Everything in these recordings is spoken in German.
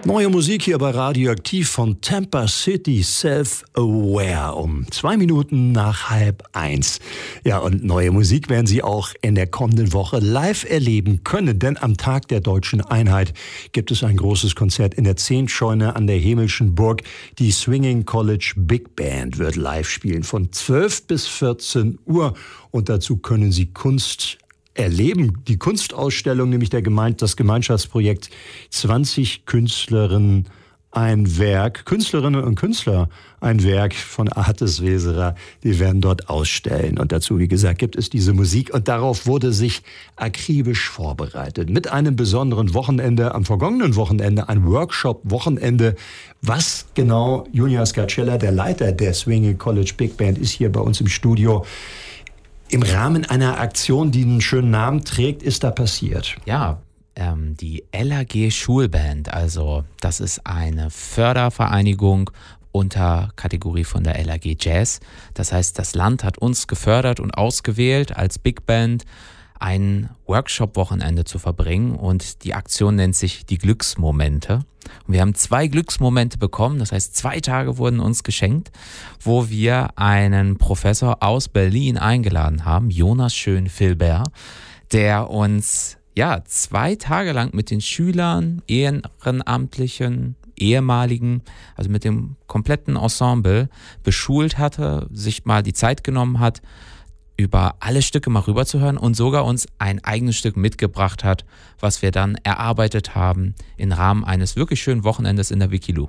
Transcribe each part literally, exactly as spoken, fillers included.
Neue Musik hier bei Radioaktiv von Tampa City, Self-Aware, um zwei Minuten nach halb eins. Ja, und neue Musik werden Sie auch in der kommenden Woche live erleben können, denn am Tag der Deutschen Einheit gibt es ein großes Konzert in der Zehntscheune an der Hemmelschen Burg. Die Swinging College Big Band wird live spielen von zwölf bis vierzehn Uhr und dazu können Sie Kunst erleben. Die Kunstausstellung, nämlich der Gemeinde, das Gemeinschaftsprojekt zwanzig Künstlerinnen ein Werk, Künstlerinnen und Künstler ein Werk von Artis Weserer, die werden dort ausstellen. Und dazu, wie gesagt, gibt es diese Musik und darauf wurde sich akribisch vorbereitet. Mit einem besonderen Wochenende, am vergangenen Wochenende, ein Workshop-Wochenende. Was genau, Julia Scarcella, der Leiter der Swinging College Big Band, ist hier bei uns im Studio. Im Rahmen einer Aktion, die einen schönen Namen trägt, ist da passiert? Ja, ähm, die L A G Schulband, also das ist eine Fördervereinigung unter Kategorie von der L A G Jazz. Das heißt, das Land hat uns gefördert und ausgewählt, als Big Band ein Workshop-Wochenende zu verbringen und die Aktion nennt sich die Glücksmomente. Und wir haben zwei Glücksmomente bekommen, das heißt zwei Tage wurden uns geschenkt, wo wir einen Professor aus Berlin eingeladen haben, Jonas Schön-Filbert, der uns ja zwei Tage lang mit den Schülern, Ehrenamtlichen, ehemaligen, also mit dem kompletten Ensemble beschult hatte, sich mal die Zeit genommen hat, über alle Stücke mal rüberzuhören und sogar uns ein eigenes Stück mitgebracht hat, was wir dann erarbeitet haben im Rahmen eines wirklich schönen Wochenendes in der Wikilu.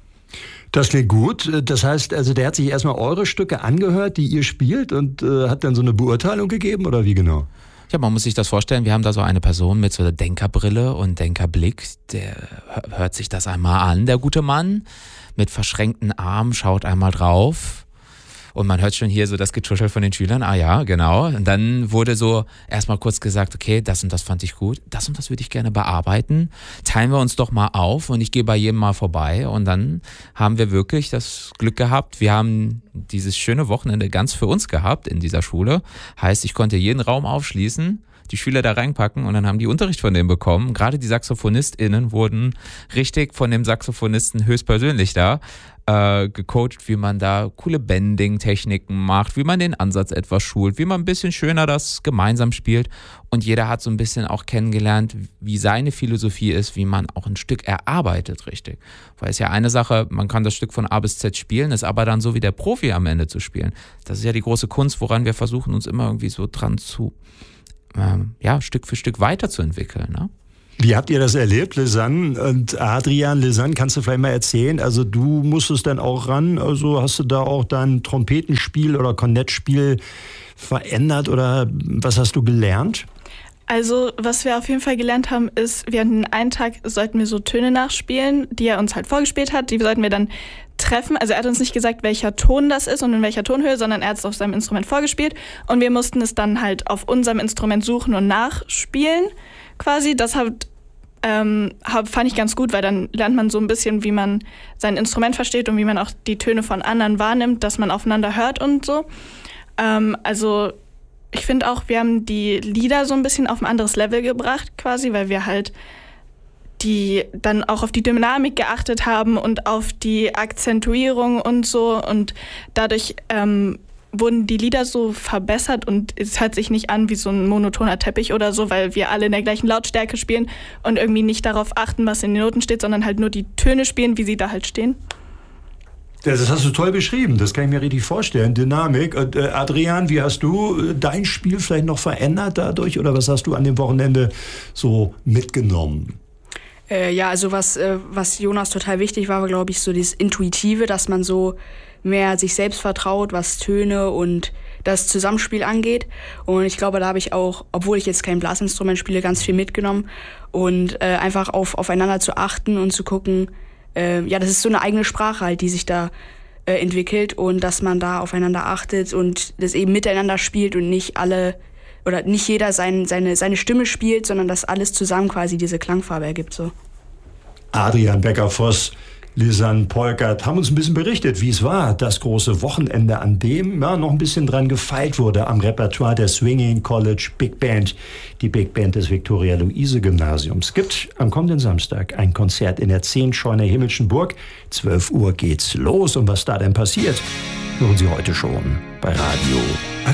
Das klingt gut. Das heißt, also der hat sich erstmal eure Stücke angehört, die ihr spielt und äh, hat dann so eine Beurteilung gegeben oder wie genau? Ja, man muss sich das vorstellen, wir haben da so eine Person mit so einer Denkerbrille und Denkerblick, der hört sich das einmal an, der gute Mann, mit verschränkten Armen, schaut einmal drauf. Und man hört schon hier so das Getuschel von den Schülern. Ah ja, genau. Und dann wurde so erstmal kurz gesagt, okay, das und das fand ich gut. Das und das würde ich gerne bearbeiten. Teilen wir uns doch mal auf und ich gehe bei jedem mal vorbei. Und dann haben wir wirklich das Glück gehabt. Wir haben dieses schöne Wochenende ganz für uns gehabt in dieser Schule. Heißt, ich konnte jeden Raum aufschließen, die Schüler da reinpacken und dann haben die Unterricht von denen bekommen. Gerade die SaxophonistInnen wurden richtig von dem Saxophonisten höchstpersönlich da äh, gecoacht, wie man da coole Bending-Techniken macht, wie man den Ansatz etwas schult, wie man ein bisschen schöner das gemeinsam spielt. Und jeder hat so ein bisschen auch kennengelernt, wie seine Philosophie ist, wie man auch ein Stück erarbeitet, richtig. Weil es ja eine Sache, man kann das Stück von A bis Z spielen, ist aber dann so wie der Profi am Ende zu spielen. Das ist ja die große Kunst, woran wir versuchen, uns immer irgendwie so dran zu ja, Stück für Stück weiterzuentwickeln. Ne? Wie habt ihr das erlebt, Lisanne und Adrian? Lisanne, kannst du vielleicht mal erzählen? Also du musstest dann auch ran, also hast du da auch dein Trompetenspiel oder Kornettspiel verändert oder was hast du gelernt? Also was wir auf jeden Fall gelernt haben, ist, wir hatten einen Tag, sollten wir so Töne nachspielen, die er uns halt vorgespielt hat, die sollten wir dann treffen. Also er hat uns nicht gesagt, welcher Ton das ist und in welcher Tonhöhe, sondern er hat es auf seinem Instrument vorgespielt und wir mussten es dann halt auf unserem Instrument suchen und nachspielen quasi. Das hat, ähm, fand ich ganz gut, weil dann lernt man so ein bisschen, wie man sein Instrument versteht und wie man auch die Töne von anderen wahrnimmt, dass man aufeinander hört und so. Ähm, also ich finde auch, wir haben die Lieder so ein bisschen auf ein anderes Level gebracht quasi, weil wir halt die dann auch auf die Dynamik geachtet haben und auf die Akzentuierung und so und dadurch ähm, wurden die Lieder so verbessert und es hört sich nicht an wie so ein monotoner Teppich oder so, weil wir alle in der gleichen Lautstärke spielen und irgendwie nicht darauf achten, was in den Noten steht, sondern halt nur die Töne spielen, wie sie da halt stehen. Das hast du toll beschrieben, das kann ich mir richtig vorstellen, Dynamik. Und, äh, Adrian, wie hast du dein Spiel vielleicht noch verändert dadurch oder was hast du an dem Wochenende so mitgenommen? Äh, ja, also was, äh, was Jonas total wichtig war, war, glaube ich, so dieses Intuitive, dass man so mehr sich selbst vertraut, was Töne und das Zusammenspiel angeht. Und ich glaube, da habe ich auch, obwohl ich jetzt kein Blasinstrument spiele, ganz viel mitgenommen. Und äh, einfach auf, aufeinander zu achten und zu gucken, äh, ja, das ist so eine eigene Sprache halt, die sich da äh, entwickelt. Und dass man da aufeinander achtet und das eben miteinander spielt und nicht alle oder nicht jeder sein, seine, seine Stimme spielt, sondern dass alles zusammen quasi diese Klangfarbe ergibt. So. Adrian Becker-Voss, Lisanne Polkert haben uns ein bisschen berichtet, wie es war, das große Wochenende, an dem ja, noch ein bisschen dran gefeilt wurde am Repertoire der Swinging College Big Band, die Big Band des Viktoria-Luise-Gymnasiums. Es gibt am kommenden Samstag ein Konzert in der Zehnscheuner Himmelschen Burg. zwölf Uhr geht's los. Und was da denn passiert, hören Sie heute schon bei Radio